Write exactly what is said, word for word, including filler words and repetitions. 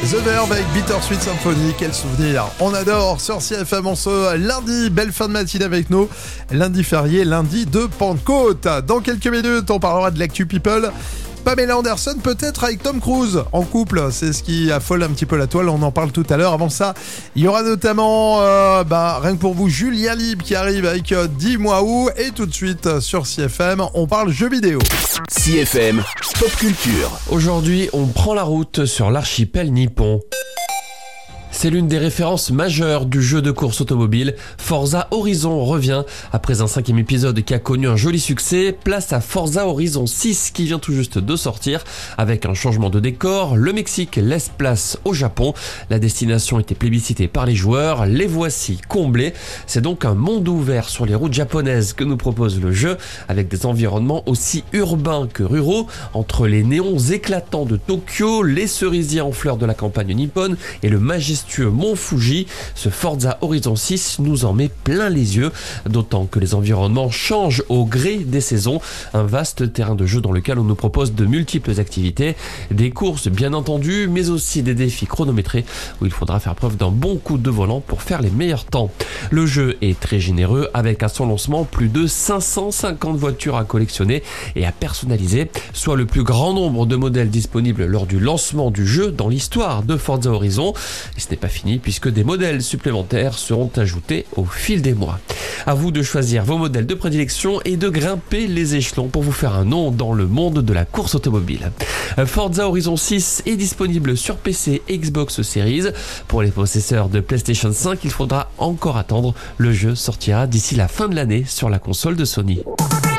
The Verve avec Bittersweet Symphony, quel souvenir. On adore sur C F M en ce lundi, belle fin de matinée avec nous. Lundi férié, lundi de Pentecôte. Dans quelques minutes, on parlera de l'actu people. Pamela Anderson peut-être avec Tom Cruise en couple, c'est ce qui affole un petit peu la toile, on en parle tout à l'heure. Avant ça, il y aura notamment, euh, bah, rien que pour vous, Julien Libre qui arrive avec euh, Dis-moi où. Et tout de suite sur C F M, on parle jeux vidéo. C F M, Pop Culture. Aujourd'hui, on prend la route sur l'archipel nippon. C'est l'une des références majeures du jeu de course automobile. Forza Horizon revient. Après un cinquième épisode qui a connu un joli succès, place à Forza Horizon six qui vient tout juste de sortir. Avec un changement de décor, le Mexique laisse place au Japon. La destination était plébiscitée par les joueurs, les voici comblés. C'est donc un monde ouvert sur les routes japonaises que nous propose le jeu, avec des environnements aussi urbains que ruraux, entre les néons éclatants de Tokyo, les cerisiers en fleurs de la campagne nippone et le majestueux Mont Fuji. Ce Forza Horizon six nous en met plein les yeux, d'autant que les environnements changent au gré des saisons. Un vaste terrain de jeu dans lequel on nous propose de multiples activités, des courses bien entendu, mais aussi des défis chronométrés où il faudra faire preuve d'un bon coup de volant pour faire les meilleurs temps. Le jeu est très généreux avec à son lancement plus de cinq cent cinquante voitures à collectionner et à personnaliser, soit le plus grand nombre de modèles disponibles lors du lancement du jeu dans l'histoire de Forza Horizon. Et ce n'est pas fini puisque des modèles supplémentaires seront ajoutés au fil des mois. À vous de choisir vos modèles de prédilection et de grimper les échelons pour vous faire un nom dans le monde de la course automobile. Forza Horizon six est disponible sur P C et Xbox Series. Pour les possesseurs de PlayStation cinq, il faudra encore attendre. Le jeu sortira d'ici la fin de l'année sur la console de Sony.